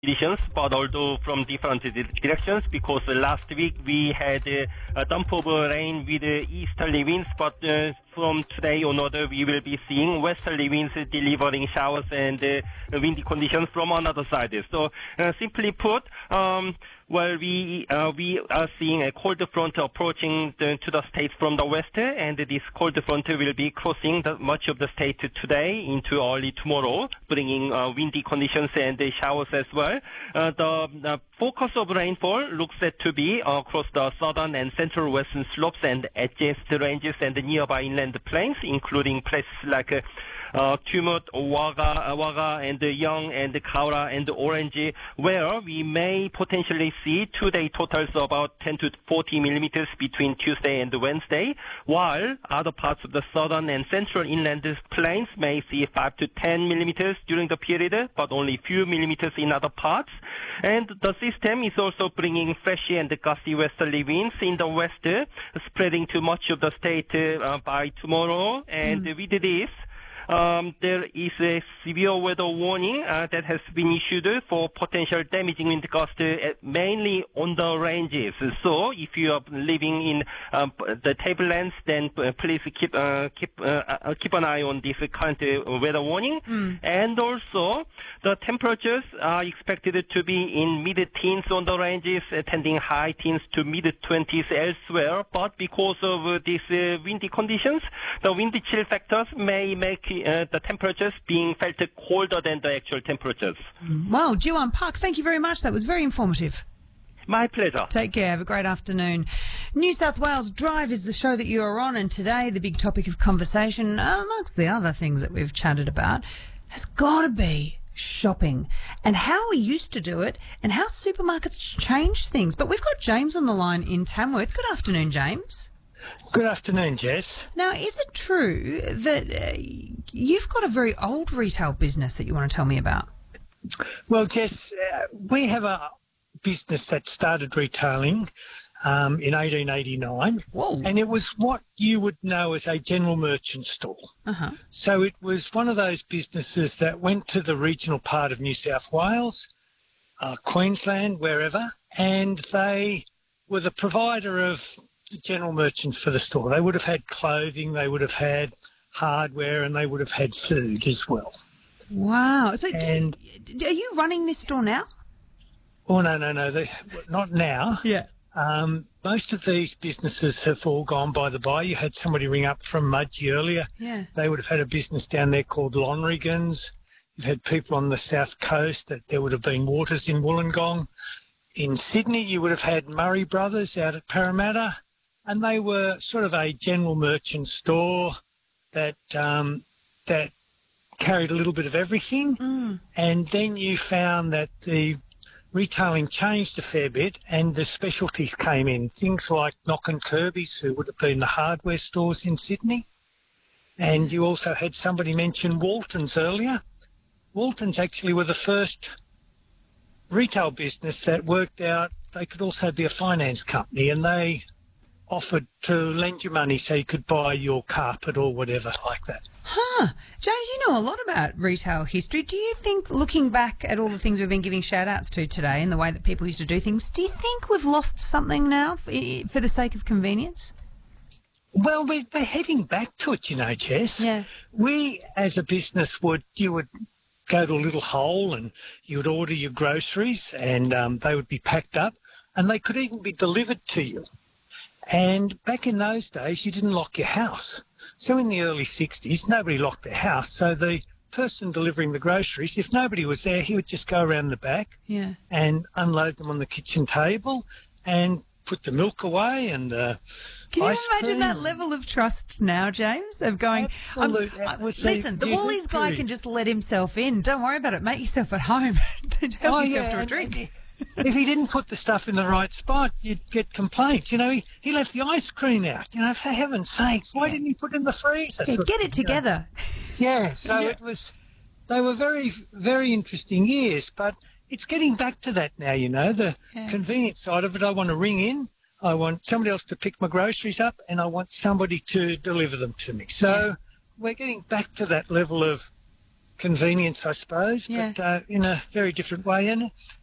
conditions, but although from different directions, because last week we had a dump of rain with easterly winds, but from today onward we will be seeing westerly winds delivering showers and windy conditions from another side. So simply put, we are seeing a cold front approaching to the state from the west, and this cold front will be crossing much of the state today into early tomorrow, bringing windy conditions and showers as well. The focus of rainfall looks set to be across the southern and central western slopes and adjacent ranges and the nearby inland plains, including places like Tumut, Wagga, and Young, and Kaura, and Orange, where we may potentially see two-day totals of about 10 to 40 millimeters between Tuesday and Wednesday, while other parts of the southern and central inland plains may see 5 to 10 millimeters during the period, but only few millimeters in other parts. And the system is also bringing fresh and gusty westerly winds in the west, spreading to much of the state by tomorrow. And with this, there is a severe weather warning that has been issued for potential damaging wind gusts, mainly on the ranges. So if you are living in the tablelands, then please keep an eye on this current weather warning. And also, the temperatures are expected to be in mid-teens on the ranges, tending high teens to mid-20s elsewhere. But because of these windy conditions, the wind chill factors may make the temperatures being felt colder than the actual temperatures. Wow, Jiwan Park, thank you very much. That was very informative. My pleasure. Take care. Have a great afternoon. New South Wales Drive is the show that you are on, and today the big topic of conversation, amongst the other things that we've chatted about, has got to be shopping and how we used to do it and how supermarkets change things. But we've got James on the line in Tamworth. Good afternoon, James. Good afternoon, Jess. Now, is it true that you've got a very old retail business that you want to tell me about? Well, Jess, we have a business that started retailing in 1889. Whoa. And it was what you would know as a general merchant store. Uh-huh. So it was one of those businesses that went to the regional part of New South Wales, Queensland, wherever, and they were the provider of the general merchants for the store. They would have had clothing, they would have had hardware, and they would have had food as well. Wow. So are you running this store now? Oh, no, not now. Yeah. Most of these businesses have all gone by the by. You had somebody ring up from Mudgee earlier. Yeah. They would have had a business down there called Lonrigans. You've had people on the south coast that there would have been Waters in Wollongong. In Sydney, you would have had Murray Brothers out at Parramatta. And they were sort of a general merchant store that carried a little bit of everything. And then you found that the retailing changed a fair bit and the specialties came in. Things like Knock and Kirby's, who would have been the hardware stores in Sydney. And you also had somebody mention Waltons earlier. Waltons actually were the first retail business that worked out they could also be a finance company, and they offered to lend you money so you could buy your carpet or whatever like that. Huh. James, you know a lot about retail history. Do you think, looking back at all the things we've been giving shout-outs to today and the way that people used to do things, do you think we've lost something now for the sake of convenience? Well, we're heading back to it, you know, Jess. Yeah. We, as a business, you would go to a little hole and you would order your groceries and they would be packed up and they could even be delivered to you. And back in those days, you didn't lock your house. So in the early 60s, nobody locked their house. So the person delivering the groceries, if nobody was there, he would just go around the back and unload them on the kitchen table and put the milk away and Can you imagine cream. that level of trust now, James, of going, listen, the Woolies guy can just let himself in. Don't worry about it. Make yourself at home to help yourself to a drink. If he didn't put the stuff in the right spot, you'd get complaints. You know, he left the ice cream out. You know, for heaven's sakes, why didn't he put it in the freezer? Yeah, get it together. Yeah, so they were very, very interesting years, but it's getting back to that now, you know, the convenience side of it. I want to ring in, I want somebody else to pick my groceries up, and I want somebody to deliver them to me. So we're getting back to that level of convenience, I suppose, Yeah. but in a very different way. And